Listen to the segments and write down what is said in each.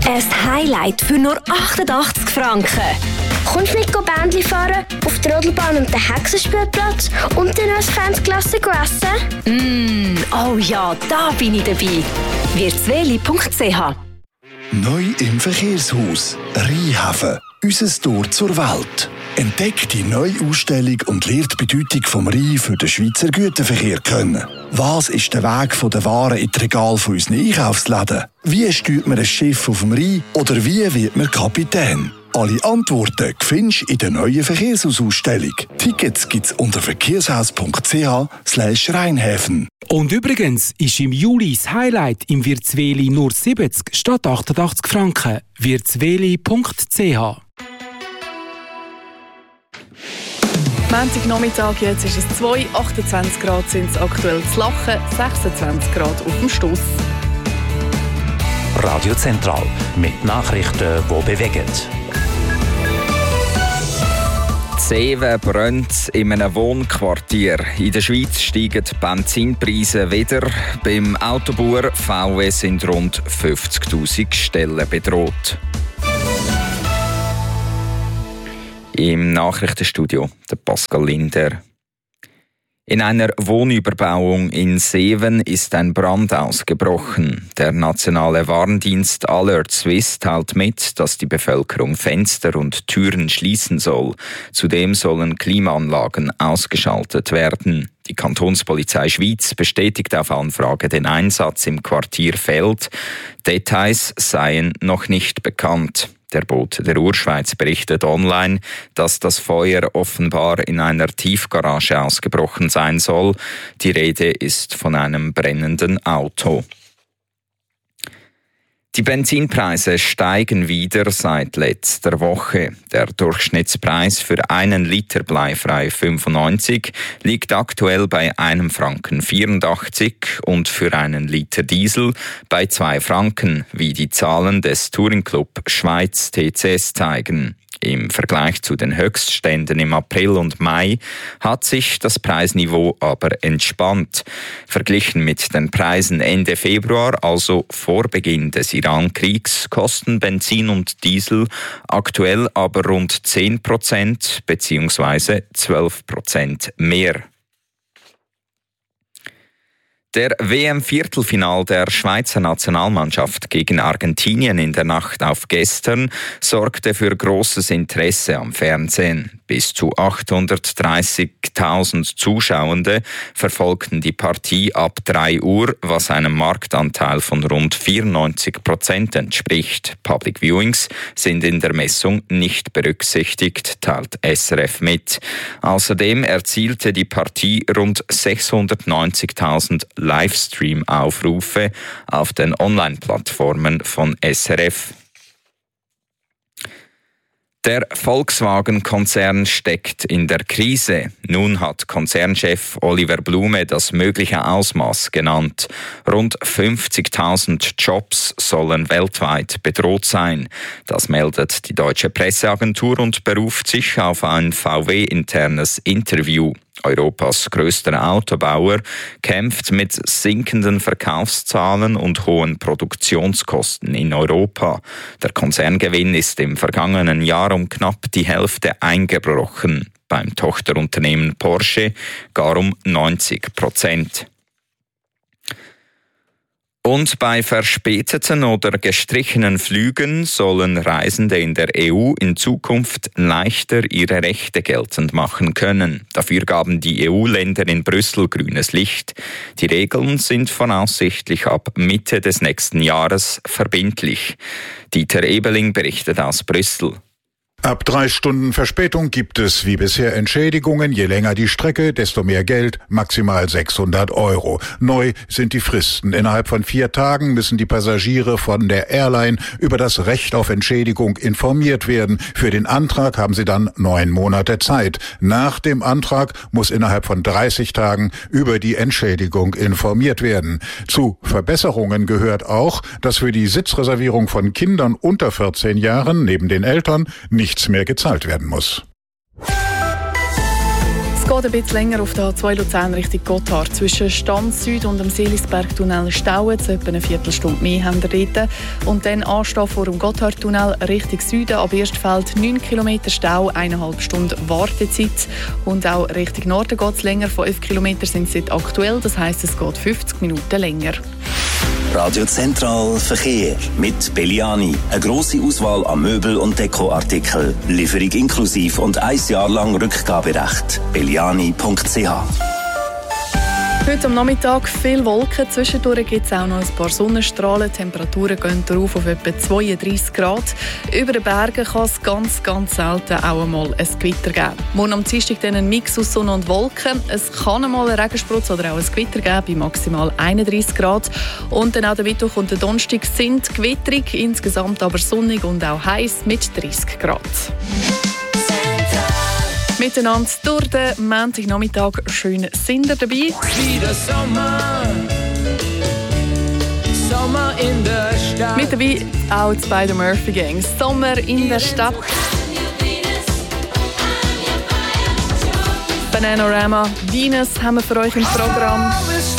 Ein Highlight für nur 88 Franken. Kommst du mit Bändli fahren, auf der Rodelbahn und den Hexenspielplatz und dann als Fansklasse essen? Oh ja, da bin ich dabei. wirtsweli.ch. Neu im Verkehrshaus Rheinhafen. Unser Tor zur Welt. Entdeckt die neue Ausstellung und lernt die Bedeutung vom Rhein für den Schweizer Güterverkehr kennen. Was ist der Weg von der Waren in die Regale von unseren Einkaufsläden? Wie steuert man ein Schiff auf dem Rhein? Oder wie wird man Kapitän? Alle Antworten findest du in der neuen Verkehrshausausstellung. Tickets gibt's unter verkehrshaus.ch/Rheinhäfen. Und übrigens ist im Juli das Highlight im Wirtsweli nur 70 statt 88 Franken. wirtsweli.ch. Montagnachmittag, jetzt ist es 2, 28 Grad sind es aktuell zu Lachen, 26 Grad auf dem Stoss. Radio Zentral mit Nachrichten, die bewegen. Seven brennt in einem Wohnquartier. In der Schweiz steigen die Benzinpreise wieder. Beim Autobauer VW sind rund 50'000 Stellen bedroht. Im Nachrichtenstudio der Pascal Linder. In einer Wohnüberbauung in Seven ist ein Brand ausgebrochen. Der nationale Warndienst Alert Swiss teilt mit, dass die Bevölkerung Fenster und Türen schließen soll. Zudem sollen Klimaanlagen ausgeschaltet werden. Die Kantonspolizei Schweiz bestätigt auf Anfrage den Einsatz im Quartier Feld. Details seien noch nicht bekannt. Der Bote der Urschweiz berichtet online, dass das Feuer offenbar in einer Tiefgarage ausgebrochen sein soll. Die Rede ist von einem brennenden Auto. Die Benzinpreise steigen wieder seit letzter Woche. Der Durchschnittspreis für 1 Liter bleifrei 95 liegt aktuell bei 1,84 Franken und für 1 Liter Diesel bei 2 Franken, wie die Zahlen des Touring Club Schweiz TCS zeigen. Im Vergleich zu den Höchstständen im April und Mai hat sich das Preisniveau aber entspannt. Verglichen mit den Preisen Ende Februar, also vor Beginn des Iran-Kriegs, kosten Benzin und Diesel aktuell aber rund 10% bzw. 12% mehr. Der WM-Viertelfinal der Schweizer Nationalmannschaft gegen Argentinien in der Nacht auf gestern sorgte für grosses Interesse am Fernsehen. Bis zu 830.000 Zuschauende verfolgten die Partie ab 3 Uhr, was einem Marktanteil von rund 94% entspricht. Public Viewings sind in der Messung nicht berücksichtigt, teilt SRF mit. Außerdem erzielte die Partie rund 690.000 Livestream-Aufrufe auf den Online-Plattformen von SRF. Der Volkswagen-Konzern steckt in der Krise. Nun hat Konzernchef Oliver Blume das mögliche Ausmaß genannt. Rund 50.000 Jobs sollen weltweit bedroht sein. Das meldet die Deutsche Presseagentur und beruft sich auf ein VW-internes Interview. Europas größter Autobauer kämpft mit sinkenden Verkaufszahlen und hohen Produktionskosten in Europa. Der Konzerngewinn ist im vergangenen Jahr um knapp die Hälfte eingebrochen. Beim Tochterunternehmen Porsche gar um 90%. Und bei verspäteten oder gestrichenen Flügen sollen Reisende in der EU in Zukunft leichter ihre Rechte geltend machen können. Dafür gaben die EU-Länder in Brüssel grünes Licht. Die Regeln sind voraussichtlich ab Mitte des nächsten Jahres verbindlich. Dieter Ebeling berichtet aus Brüssel. Ab 3 Stunden Verspätung gibt es wie bisher Entschädigungen. Je länger die Strecke, desto mehr Geld, maximal 600 €. Neu sind die Fristen. Innerhalb von 4 Tagen müssen die Passagiere von der Airline über das Recht auf Entschädigung informiert werden. Für den Antrag haben sie dann 9 Monate Zeit. Nach dem Antrag muss innerhalb von 30 Tagen über die Entschädigung informiert werden. Zu Verbesserungen gehört auch, dass für die Sitzreservierung von Kindern unter 14 Jahren neben den Eltern nichts mehr gezahlt werden muss. Das Es geht ein bisschen länger auf der A2 Luzern Richtung Gotthard. Zwischen Stand Süd und dem Seelisbergtunnel stauen es etwa eine Viertelstunde mehr haben dort. Und dann anstehen vor dem Gotthardtunnel Richtung Süden. Ab Erstfeld 9 Kilometer Stau, 1,5 Stunden Wartezeit. Und auch Richtung Norden geht es länger. 5 Kilometer sind es jetzt aktuell. Das heisst, es geht 50 Minuten länger. Radio Zentral Verkehr mit Belliani. Eine grosse Auswahl an Möbel- und Dekoartikeln. Lieferung inklusiv und 1 Jahr lang Rückgaberecht. Belliani.ch. Heute am Nachmittag viel Wolken. Zwischendurch gibt es auch noch ein paar Sonnenstrahlen. Die Temperaturen gehen darauf auf etwa 32 Grad. Über den Bergen kann es ganz, ganz selten auch einmal ein Gewitter geben. Morgen am Dienstag dann ein Mix aus Sonne und Wolken. Es kann einmal einen Regensprutz oder auch ein Gewitter geben bei maximal 31 Grad. Und dann auch der Mittwoch und der Donnerstag sind gewitterig, insgesamt aber sonnig und auch heiß mit 30 Grad. Miteinander durch den Montagnachmittag schön sind ihr dabei. Wieder Sommer in der Stadt. Mit dabei auch die beiden Murphy Gangs. Sommer in der Stadt. Bananarama, Venus haben wir für euch im Programm.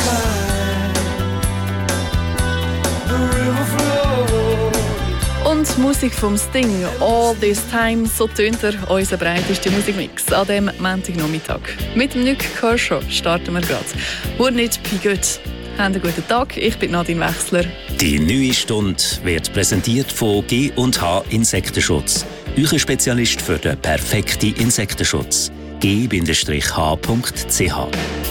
Und Musik vom Sting, All This Time, so tönt er, unser breitester Musikmix an diesem Montagnachmittag. Mit dem Nick Kershaw starten wir gerade. Wouldn't it be good? Habt einen guten Tag, ich bin Nadine Wechsler. Die neue Stunde wird präsentiert von G&H Insektenschutz. Euer Spezialist für den perfekten Insektenschutz. g-h.ch